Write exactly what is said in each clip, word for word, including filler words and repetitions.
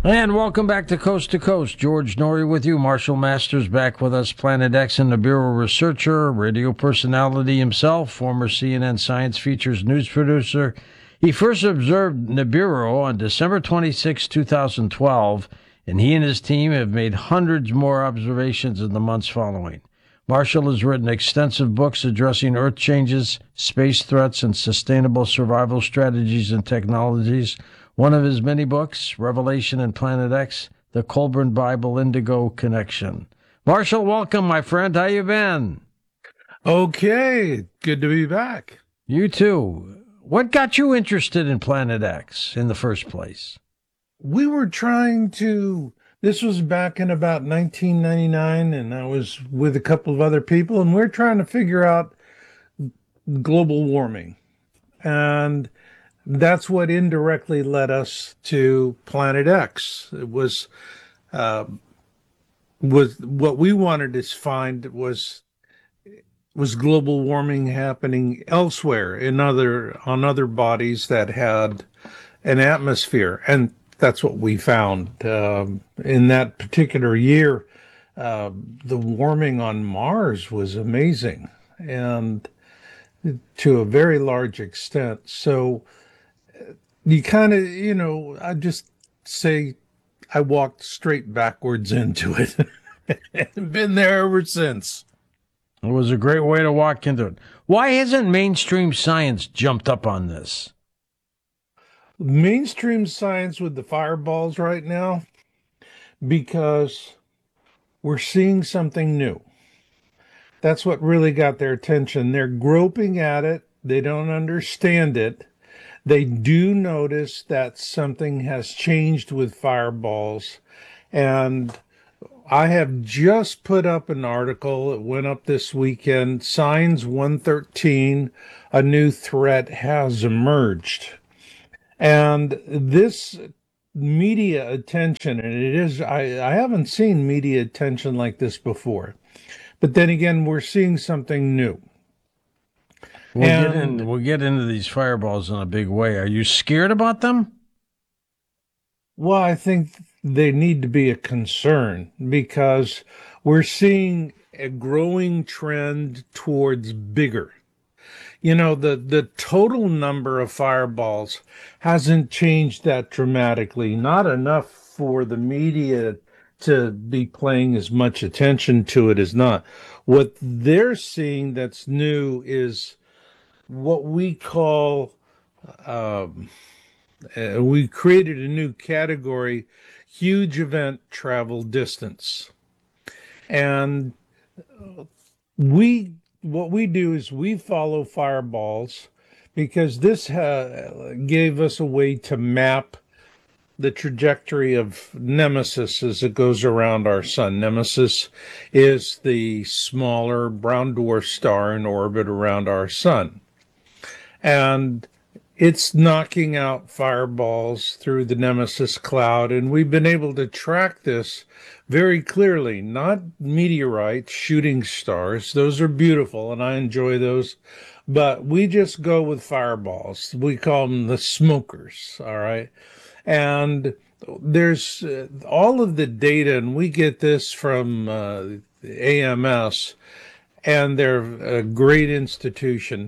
And welcome back to Coast to Coast. George Norrie with you. Marshall Masters back with us. Planet X and Nibiru researcher, radio personality himself, former C N N Science Features news producer. He first observed Nibiru on December twenty-sixth, twenty twelve, and he and his team have made hundreds more observations in the months following. Marshall has written extensive books addressing Earth changes, space threats, and sustainable survival strategies and technologies. One of his many books, Revelation and Planet X, The Colburn Bible Indigo Connection. Marshall, welcome, my friend. How you been? Okay, good to be back. You too. What got you interested in Planet X in the first place? We were trying to, this was back in about nineteen ninety-nine, and I was with a couple of other people, and we we're trying to figure out global warming. And that's what indirectly led us to Planet X. It was, uh, was what we wanted to find was was global warming happening elsewhere in other on other bodies that had an atmosphere, and that's what we found um, in that particular year. Uh, the warming on Mars was amazing, and to a very large extent. So you kind of, you know, I just say I walked straight backwards into it and been there ever since. It was a great way to walk into it. Why hasn't mainstream science jumped up on this? Mainstream science with the fireballs right now, because we're seeing something new. That's what really got their attention. They're groping at it. They don't understand it. They do notice that something has changed with fireballs. And I have just put up an article. It went up this weekend. Signs one thirteen, a new threat has emerged. And this media attention, and it is, I, I haven't seen media attention like this before. But then again, we're seeing something new. We'll and, get in, we'll get into these fireballs in a big way. Are you scared about them? Well, I think they need to be a concern, because we're seeing a growing trend towards bigger. You know, the, the total number of fireballs hasn't changed that dramatically, not enough for the media to be paying as much attention to it as not. What they're seeing that's new is what we call, um, uh, we created a new category, huge event travel distance. And we, what we do is we follow fireballs, because this uh, gave us a way to map the trajectory of Nemesis as it goes around our sun. Nemesis is the smaller brown dwarf star in orbit around our sun. And it's knocking out fireballs through the Nemesis cloud. And we've been able to track this very clearly, not meteorites, shooting stars. Those are beautiful, and I enjoy those. But we just go with fireballs. We call them the smokers, all right? And there's uh, all of the data, and we get this from uh, A M S, and they're a great institution.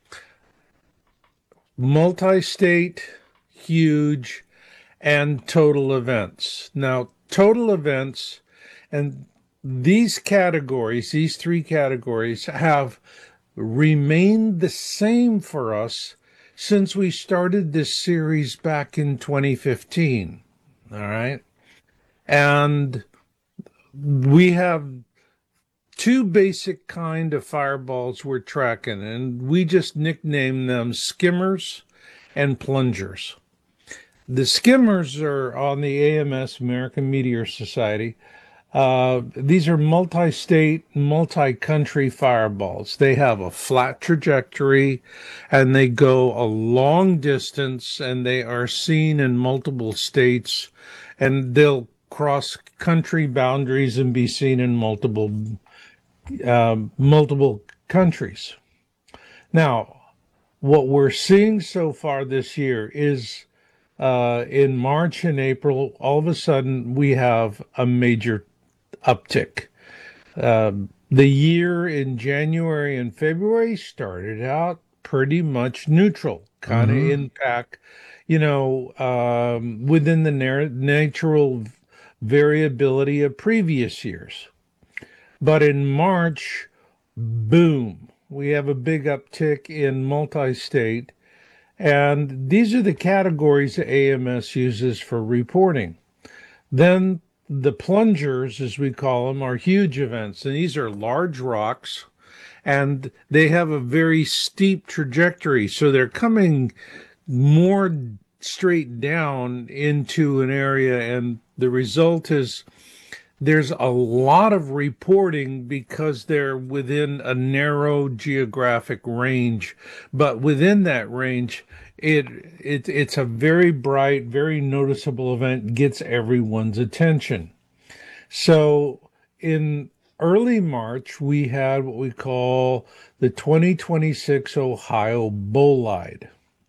Multi-state, huge, and total events. Now, total events, and these categories, these three categories, have remained the same for us since we started this series back in twenty fifteen. All right. And we have two basic kind of fireballs we're tracking, and we just nickname them skimmers and plungers. The skimmers are on the A M S, American Meteor Society. Uh, these are multi-state, multi-country fireballs. They have a flat trajectory, and they go a long distance, and they are seen in multiple states, and they'll cross country boundaries and be seen in multiple uh, multiple countries. Now, what we're seeing so far this year is uh, in March and April, all of a sudden we have a major uptick. Um, the year in January and February started out pretty much neutral, kind of Mm-hmm. impact, you know, um, within the nar- natural variability of previous years. But in March, boom, we have a big uptick in multi-state. And these are the categories that A M S uses for reporting. Then the plungers, as we call them, are huge events. And these are large rocks and they have a very steep trajectory. So they're coming more straight down into an area. And the result is there's a lot of reporting because they're within a narrow geographic range, but within that range, it, it it's a very bright, very noticeable event, gets everyone's attention. So in early March, we had what we call the twenty twenty-six Ohio Bolide.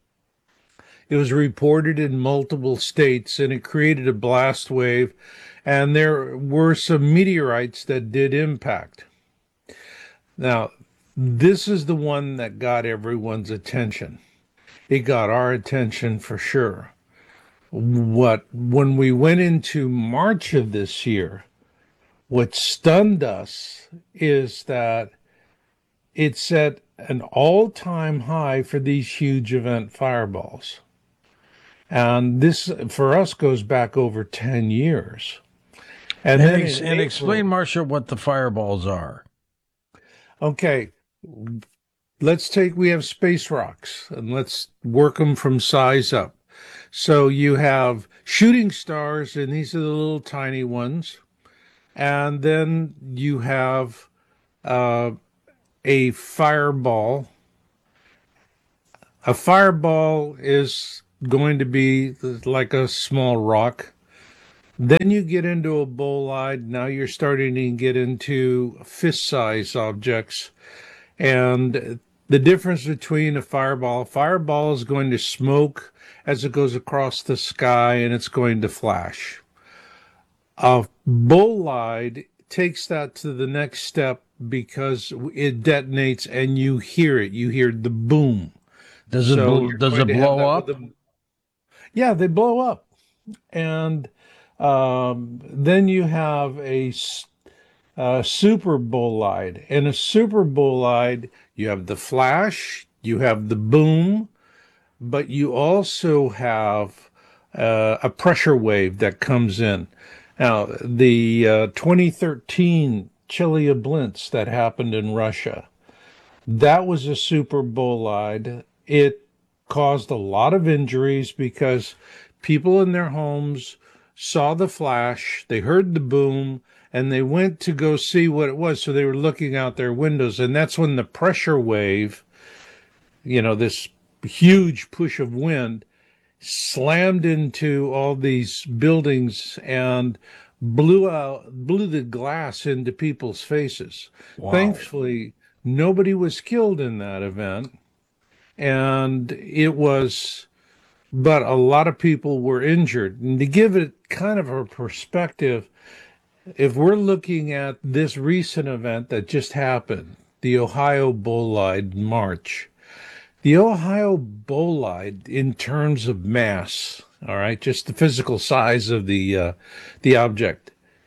It was reported in multiple states and it created a blast wave, and there were some meteorites that did impact. Now, this is the one that got everyone's attention. It got our attention for sure. What when we went into March of this year, what stunned us is that it set an all-time high for these huge event fireballs. And this, for us, goes back over ten years. And And, then ex- in and explain, April, Marcia, what the fireballs are. okay, let's take, we have space rocks and let's work them from size up. So you have shooting stars, and these are the little tiny ones. And then you have uh, a fireball. A fireball is going to be like a small rock. Then you get into a bolide. Now you're starting to get into fist size objects. And the difference between a fireball, a fireball is going to smoke as it goes across the sky and it's going to flash. A bolide takes that to the next step because it detonates and you hear it. You hear the boom. Does it So bl- you're does going it to have blow that with up? the, yeah, they blow up. And um, then you have a uh, super bolide. In a super bolide, you have the flash, you have the boom, but you also have uh, a pressure wave that comes in. Now, the uh, twenty thirteen Chelyabinsk that happened in Russia, that was a super bolide. It caused a lot of injuries because people in their homes saw the flash, they heard the boom, and they went to go see what it was. So they were looking out their windows, and that's when the pressure wave, you know, this huge push of wind, slammed into all these buildings and blew out blew the glass into people's faces. Wow. Thankfully, nobody was killed in that event, and it was but a lot of people were injured. And to give it kind of a perspective, if we're looking at this recent event that just happened, the Ohio Bolide March, the Ohio bolide, in terms of mass, all right, just the physical size of the uh, the object,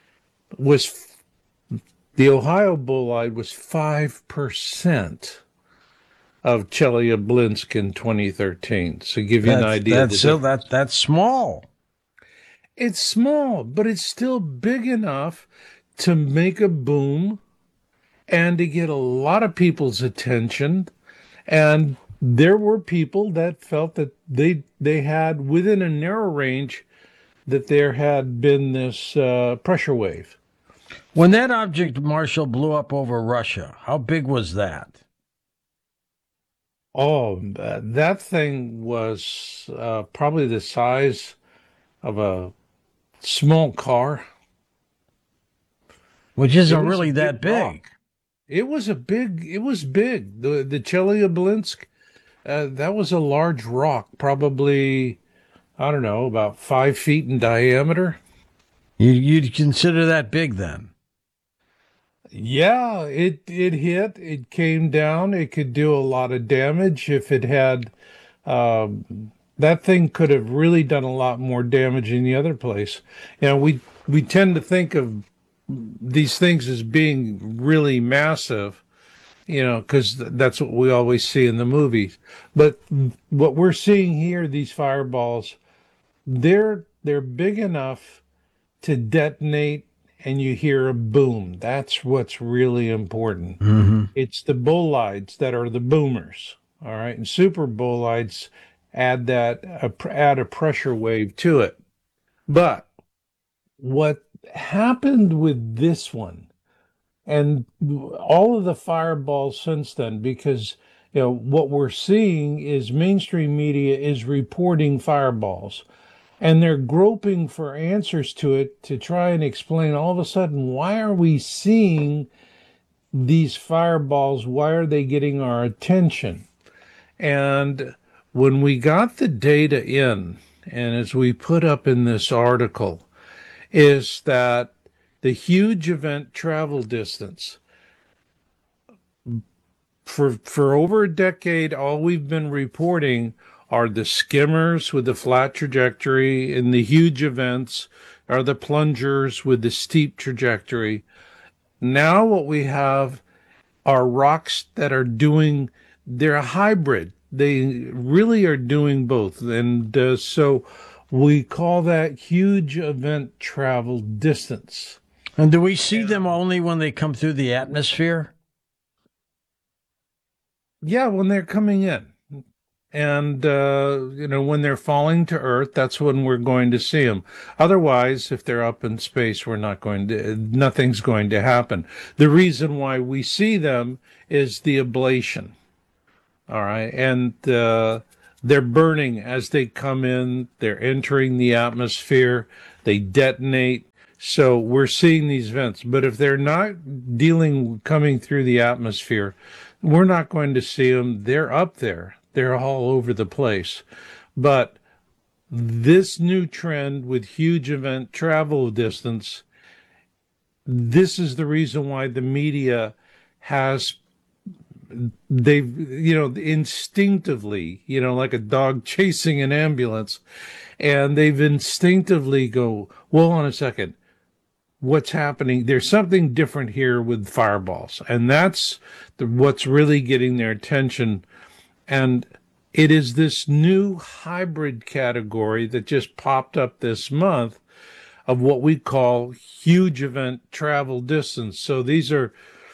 was the Ohio bolide was five percent of Chelyabinsk in twenty thirteen. So give you an That's idea of that's the still difference. that that's small. It's small, but it's still big enough to make a boom and to get a lot of people's attention. And there were people that felt that they they had within a narrow range that there had been this uh, pressure wave. When that object, Marshall, blew up over Russia, how big was that? Oh, uh, that thing was uh, probably the size of a small car. Which It isn't was a really big that big. rock. It was a big. It was big. The the Chelyabinsk, uh, that was a large rock, probably I don't know, about five feet in diameter. You, you'd consider that big then? Yeah, it it hit. It came down. It could do a lot of damage if it had. Um, that thing could have really done a lot more damage in the other place. You know, we we tend to think of these things as being really massive, you know, because that's what we always see in the movies. But what we're seeing here, these fireballs, they're they're big enough to detonate and you hear a boom. That's what's really important. Mm-hmm. It's the bolides that are the boomers. All right. And super bolides add that, uh, add a pressure wave to it. But what happened with this one and all of the fireballs since then, because you know what we're seeing is mainstream media is reporting fireballs and they're groping for answers to it to try and explain all of a sudden why are we seeing these fireballs, why are they getting our attention? And when we got the data in, and as we put up in this article, is that the huge event travel distance for for over a decade, all we've been reporting are the skimmers with the flat trajectory, and the huge events are the plungers with the steep trajectory. Now what we have are rocks that are doing, they're a hybrid. They really are doing both. And uh, so we call that huge event travel distance. And do we see them only when they come through the atmosphere? Yeah, when they're coming in. And, uh, you know, when they're falling to Earth, that's when we're going to see them. Otherwise, if they're up in space, we're not going to, nothing's going to happen. The reason why we see them is the ablation. All right. And uh, they're burning as they come in, they're entering the atmosphere, they detonate. So we're seeing these vents. But if they're not dealing, coming through the atmosphere, we're not going to see them. They're up there, they're all over the place. But this new trend with huge event travel distance, this is the reason why the media has, they've, you know, instinctively, you know, like a dog chasing an ambulance, and they've instinctively go, well, on a second, what's happening? There's something different here with fireballs, and that's the, what's really getting their attention. And it is this new hybrid category that just popped up this month of what we call huge event travel distance. So these are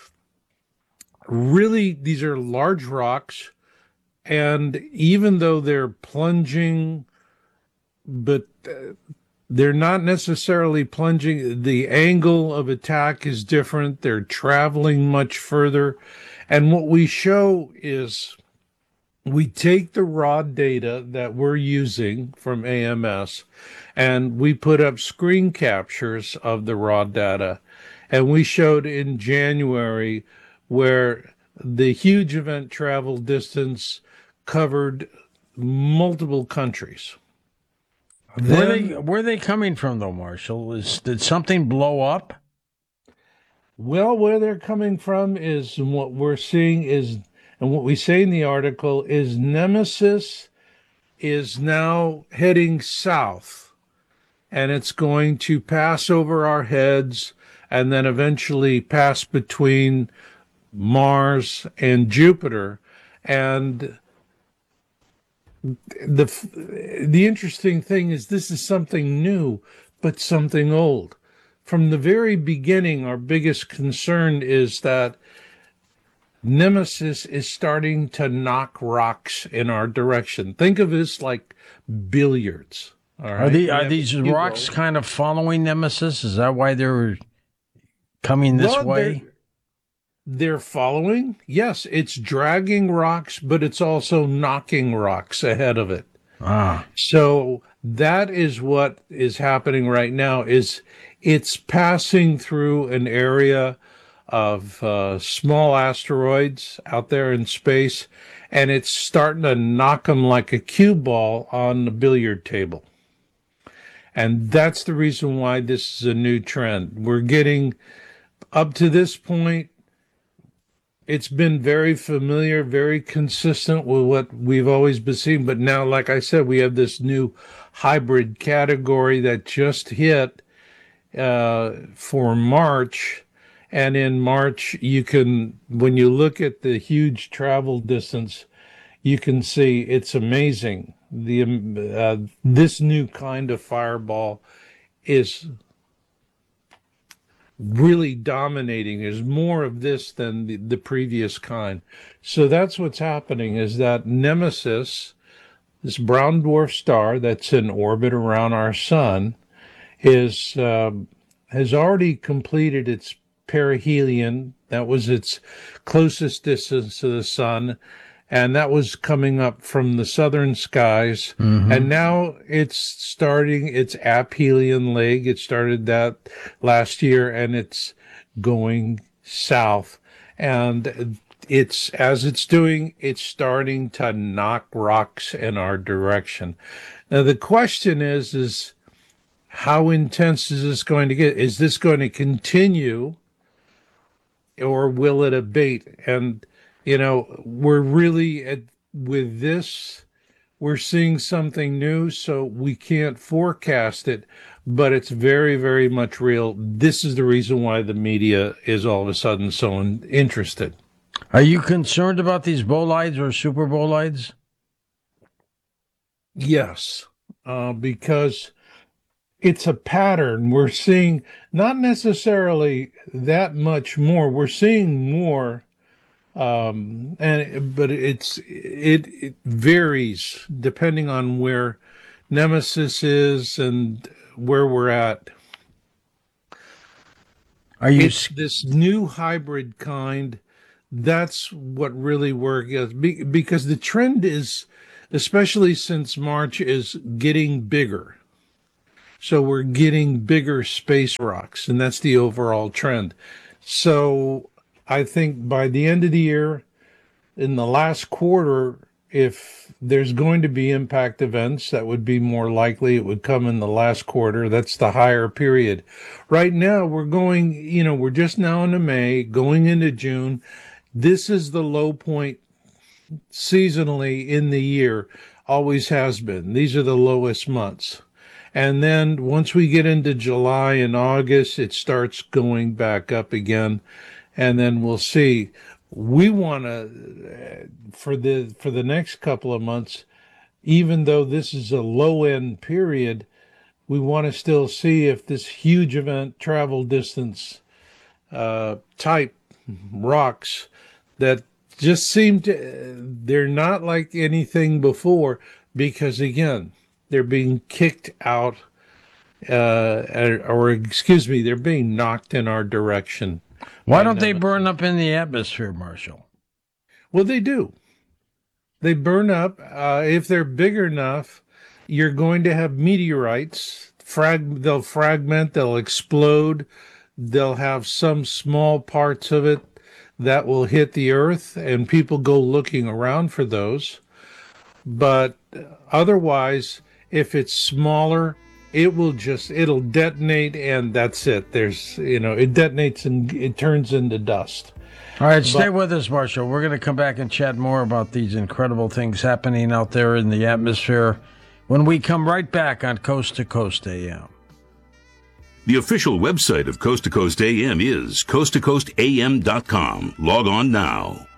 really, these are large rocks, and even though they're plunging, but uh, they're not necessarily plunging, the angle of attack is different, they're traveling much further. And what we show is we take the raw data that we're using from A M S and we put up screen captures of the raw data. And we showed in January where the huge event travel distance covered multiple countries. Where Then, they where they coming from though, Marshall? Is did something blow up? well, where they're coming from is, and what we're seeing is, and what we say in the article is Nemesis is now heading south, and it's going to pass over our heads and then eventually pass between Mars and Jupiter. And the the interesting thing is this is something new, but something old. From the very beginning, our biggest concern is that Nemesis is starting to knock rocks in our direction. Think of this like billiards. All right. Are the You are have these a cue rocks ball. kind of following Nemesis? Is that why they're coming this Well, way? they're, they're following. Yes, it's dragging rocks, but it's also knocking rocks ahead of it. Ah, So that is what is happening right now is it's passing through an area of uh, small asteroids out there in space, and it's starting to knock them like a cue ball on the billiard table. And that's the reason why this is a new trend. We're getting up to this point. It's been very familiar, very consistent with what we've always been seeing. But now, like I said, we have this new hybrid category that just hit uh, for March. And in March, you can, when you look at the huge travel distance, you can see it's amazing. The uh, this new kind of fireball is really dominating. There's more of this than the, the previous kind. So that's what's happening, is that Nemesis, this brown dwarf star that's in orbit around our sun, is um, has already completed its perihelion. That was its closest distance to the sun, and that was coming up from the southern skies. Mm-hmm. And now it's starting its aphelion leg. It started that last year, and it's going south. And it's, as it's doing, it's starting to knock rocks in our direction. Now, the question is, is how intense is this going to get? Is this going to continue, or will it abate? And you know, we're really at, with this, we're seeing something new, so we can't forecast it, but it's very, very much real. This is the reason why the media is all of a sudden so in, interested. Are you concerned about these bolides or super bolides? Yes, uh, because it's a pattern. We're seeing not necessarily that much more. We're seeing more. Um, and, but it's, it, it varies depending on where Nemesis is and where we're at. Are you it's this new hybrid kind? That's what really works, because the trend is, especially since March, is getting bigger. So we're getting bigger space rocks, and that's the overall trend. So I think by the end of the year, in the last quarter, if there's going to be impact events, that would be more likely it would come in the last quarter. That's the higher period. Right now, we're going, you know, we're just now into May, going into June. This is the low point seasonally in the year, always has been. These are the lowest months. And then once we get into July and August, it starts going back up again. And then we'll see. We want to, for the for the next couple of months, even though this is a low-end period, we want to still see if this huge event, travel distance uh, type rocks that just seem to, they're not like anything before, because, again, they're being kicked out, uh, or, excuse me, they're being knocked in our direction. Why don't they burn up in the atmosphere, Marshall? Well, they do. They burn up. Uh, if they're big enough, you're going to have meteorites. Frag- they'll fragment, they'll explode. They'll have some small parts of it that will hit the earth, and people go looking around for those. But otherwise, if it's smaller, it will just, it'll detonate, and that's it. There's, you know, it detonates and it turns into dust. All right, stay but, with us, Marshall. We're going to come back and chat more about these incredible things happening out there in the atmosphere when we come right back on Coast to Coast A M. The official website of Coast to Coast A M is coast to coast a m dot com. Log on now.